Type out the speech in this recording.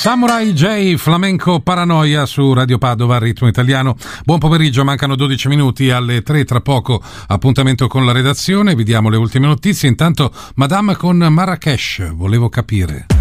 Samurai J, Flamenco Paranoia su Radio Padova, Ritmo Italiano. Buon pomeriggio, mancano 12 minuti alle 3, tra poco appuntamento con la redazione, vi diamo le ultime notizie. Intanto Madame con Marrakesh, volevo capire.